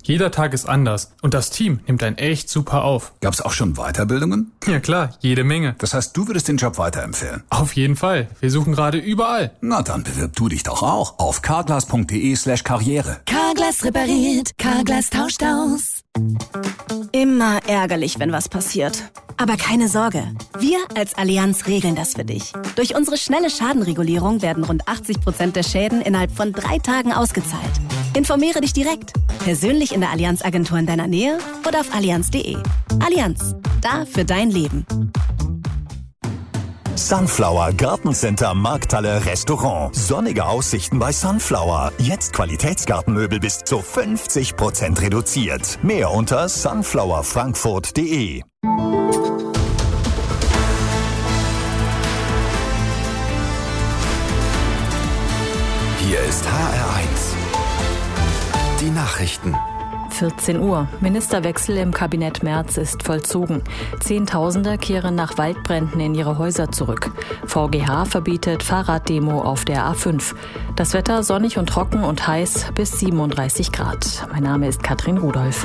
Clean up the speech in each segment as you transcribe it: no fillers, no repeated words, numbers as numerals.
Jeder Tag ist anders und das Team nimmt einen echt super auf. Gab's auch schon Weiterbildungen? Ja klar, jede Menge. Das heißt, du würdest den Job weiterempfehlen? Auf jeden Fall. Wir suchen gerade überall. Na dann bewirb du dich doch auch auf carglass.de/karriere. Carglass repariert, Carglass tauscht aus. Immer ärgerlich, wenn was passiert. Aber keine Sorge, wir als Allianz regeln das für dich. Durch unsere schnelle Schadenregulierung werden rund 80% der Schäden innerhalb von 3 Tagen ausgezahlt. Informiere dich direkt, persönlich in der Allianz-Agentur in deiner Nähe oder auf allianz.de. Allianz, da für dein Leben. Sunflower Gartencenter Markthalle Restaurant. Sonnige Aussichten bei Sunflower. Jetzt Qualitätsgartenmöbel bis zu 50% reduziert. Mehr unter sunflowerfrankfurt.de. Hier ist HR1. Die Nachrichten. 14 Uhr. Ministerwechsel im Kabinett Merz ist vollzogen. Zehntausende kehren nach Waldbränden in ihre Häuser zurück. VGH verbietet Fahrraddemo auf der A5. Das Wetter sonnig und trocken und heiß bis 37 Grad. Mein Name ist Katrin Rudolph.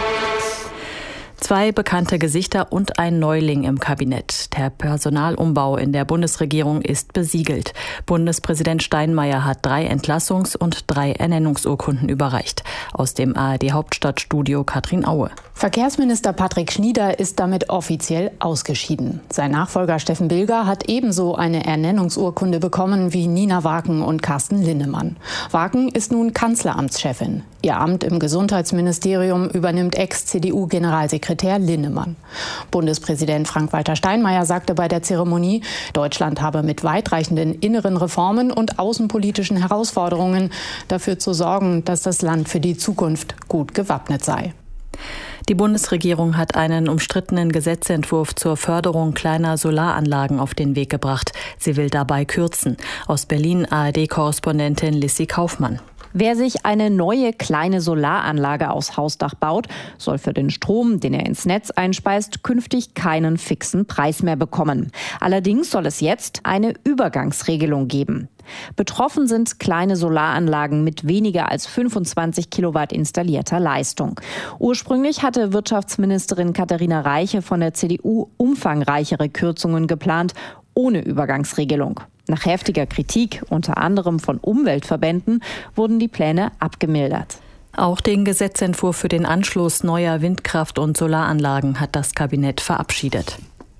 2 bekannte Gesichter und ein Neuling im Kabinett. Der Personalumbau in der Bundesregierung ist besiegelt. Bundespräsident Steinmeier hat 3 Entlassungs- und 3 Ernennungsurkunden überreicht. Aus dem ARD-Hauptstadtstudio Katrin Aue. Verkehrsminister Patrick Schnieder ist damit offiziell ausgeschieden. Sein Nachfolger Steffen Bilger hat ebenso eine Ernennungsurkunde bekommen wie Nina Waken und Carsten Linnemann. Waken ist nun Kanzleramtschefin. Ihr Amt im Gesundheitsministerium übernimmt Ex-CDU-Generalsekretär Linnemann. Bundespräsident Frank-Walter Steinmeier sagte bei der Zeremonie, Deutschland habe mit weitreichenden inneren Reformen und außenpolitischen Herausforderungen dafür zu sorgen, dass das Land für die Zukunft gut gewappnet sei. Die Bundesregierung hat einen umstrittenen Gesetzentwurf zur Förderung kleiner Solaranlagen auf den Weg gebracht. Sie will dabei kürzen. Aus Berlin ARD-Korrespondentin Lissy Kaufmann. Wer sich eine neue kleine Solaranlage aufs Hausdach baut, soll für den Strom, den er ins Netz einspeist, künftig keinen fixen Preis mehr bekommen. Allerdings soll es jetzt eine Übergangsregelung geben. Betroffen sind kleine Solaranlagen mit weniger als 25 Kilowatt installierter Leistung. Ursprünglich hatte Wirtschaftsministerin Katharina Reiche von der CDU umfangreichere Kürzungen geplant, ohne Übergangsregelung. Nach heftiger Kritik, unter anderem von Umweltverbänden, wurden die Pläne abgemildert. Auch den Gesetzentwurf für den Anschluss neuer Windkraft- und Solaranlagen hat das Kabinett verabschiedet.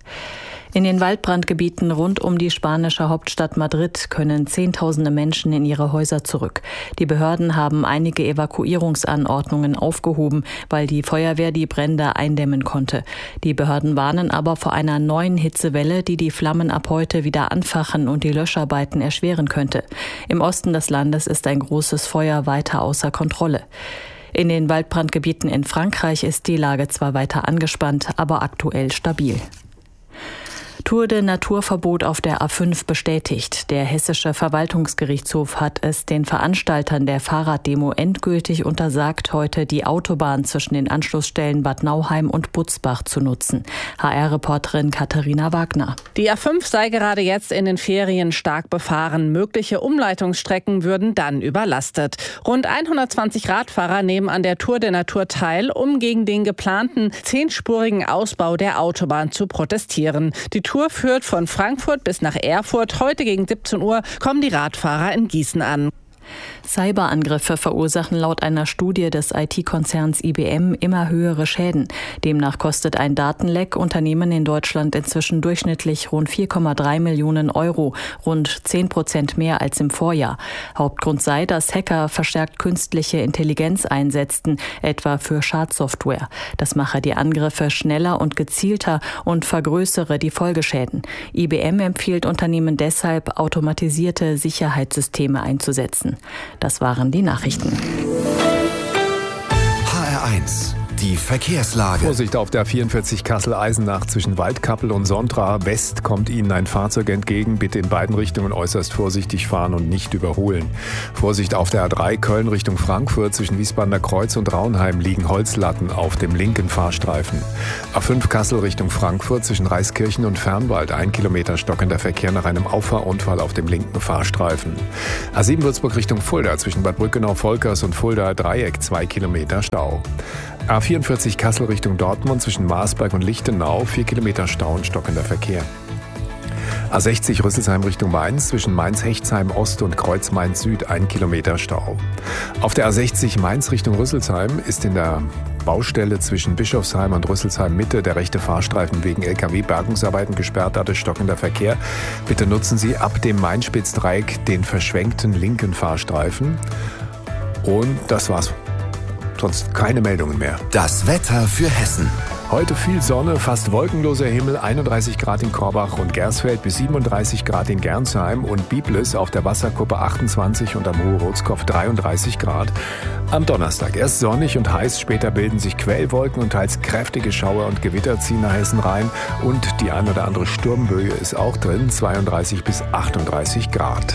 In den Waldbrandgebieten rund um die spanische Hauptstadt Madrid können Zehntausende Menschen in ihre Häuser zurück. Die Behörden haben einige Evakuierungsanordnungen aufgehoben, weil die Feuerwehr die Brände eindämmen konnte. Die Behörden warnen aber vor einer neuen Hitzewelle, die die Flammen ab heute wieder anfachen und die Löscharbeiten erschweren könnte. Im Osten des Landes ist ein großes Feuer weiter außer Kontrolle. In den Waldbrandgebieten in Frankreich ist die Lage zwar weiter angespannt, aber aktuell stabil. Tour de Natur-Verbot auf der A5 bestätigt. Der hessische Verwaltungsgerichtshof hat es den Veranstaltern der Fahrraddemo endgültig untersagt, heute die Autobahn zwischen den Anschlussstellen Bad Nauheim und Butzbach zu nutzen. HR-Reporterin Katharina Wagner. Die A5 sei gerade jetzt in den Ferien stark befahren. Mögliche Umleitungsstrecken würden dann überlastet. Rund 120 Radfahrer nehmen an der Tour de Natur teil, um gegen den geplanten 10-spurigen Ausbau der Autobahn zu protestieren. Die Tour führt von Frankfurt bis nach Erfurt. Heute gegen 17 Uhr kommen die Radfahrer in Gießen an. Cyberangriffe verursachen laut einer Studie des IT-Konzerns IBM immer höhere Schäden. Demnach kostet ein Datenleck Unternehmen in Deutschland inzwischen durchschnittlich rund 4,3 Millionen Euro, rund 10% mehr als im Vorjahr. Hauptgrund sei, dass Hacker verstärkt künstliche Intelligenz einsetzten, etwa für Schadsoftware. Das mache die Angriffe schneller und gezielter und vergrößere die Folgeschäden. IBM empfiehlt Unternehmen deshalb, automatisierte Sicherheitssysteme einzusetzen. Das waren die Nachrichten. HR1, die Verkehrslage. Vorsicht auf der 44 Kassel-Eisenach zwischen Waldkappel und Sontra West kommt Ihnen ein Fahrzeug entgegen. Bitte in beiden Richtungen äußerst vorsichtig fahren und nicht überholen. Vorsicht auf der A3 Köln Richtung Frankfurt zwischen Wiesbadener Kreuz und Raunheim liegen Holzlatten auf dem linken Fahrstreifen. A5 Kassel Richtung Frankfurt zwischen Reiskirchen und Fernwald 1 Kilometer stockender Verkehr nach einem Auffahrunfall auf dem linken Fahrstreifen. A7 Würzburg Richtung Fulda zwischen Bad Brückenau-Volkers und Fulda Dreieck 2 Kilometer Stau. A44 Kassel Richtung Dortmund zwischen Marsberg und Lichtenau 4 Kilometer Stau und stockender Verkehr. A60 Rüsselsheim Richtung Mainz zwischen Mainz-Hechtsheim Ost und Kreuz Mainz Süd 1 Kilometer Stau. Auf der A60 Mainz Richtung Rüsselsheim ist in der Baustelle zwischen Bischofsheim und Rüsselsheim Mitte der rechte Fahrstreifen wegen LKW-Bergungsarbeiten gesperrt, dadurch stockender Verkehr. Bitte nutzen Sie ab dem Main-Spitz-Dreieck den verschwenkten linken Fahrstreifen. Und das war's. Sonst keine Meldungen mehr. Das Wetter für Hessen. Heute viel Sonne, fast wolkenloser Himmel, 31 Grad in Korbach und Gersfeld bis 37 Grad in Gernsheim und Biblis auf der Wasserkuppe 28 und am Hohe-Rotskopf 33 Grad. Am Donnerstag erst sonnig und heiß, später bilden sich Quellwolken und teils kräftige Schauer und Gewitter ziehen nach Hessen rein und die ein oder andere Sturmböe ist auch drin, 32 bis 38 Grad.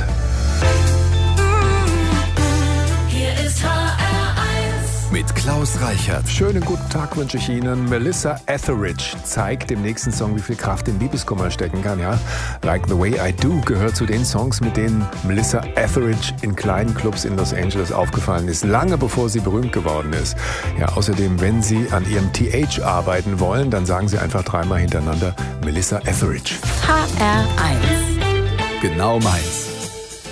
Mit Klaus Reichert. Schönen guten Tag wünsche ich Ihnen. Melissa Etheridge zeigt im nächsten Song, wie viel Kraft in Liebeskummer stecken kann. Ja? Like the Way I Do gehört zu den Songs, mit denen Melissa Etheridge in kleinen Clubs in Los Angeles aufgefallen ist, lange bevor sie berühmt geworden ist. Ja, außerdem, wenn Sie an Ihrem TH arbeiten wollen, dann sagen Sie einfach dreimal hintereinander Melissa Etheridge. HR1. Genau meins.